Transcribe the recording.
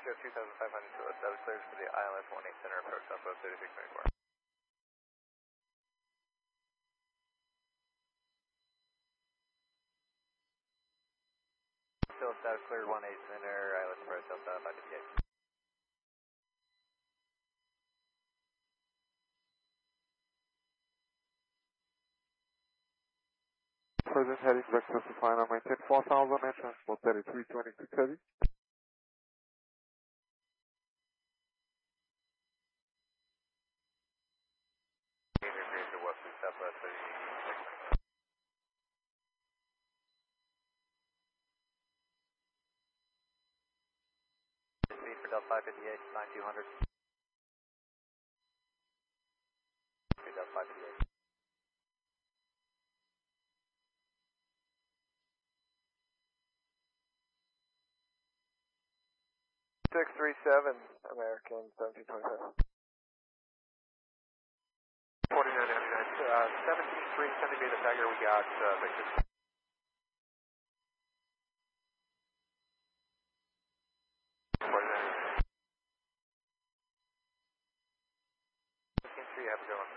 Go 2500 to us. That was cleared for the ILS 18 center approach Southwest 3624. Still status cleared 18 center, ILS approach Southbound 558. Present heading breakfast to final maintain 4000 and transport 3322 heavy. Southwest 3624. Speed for Delta 558, 9200. Speed Delta 558. 637, American 1725. 17-3, send to be the Tiger, we got Victor. You have a good one.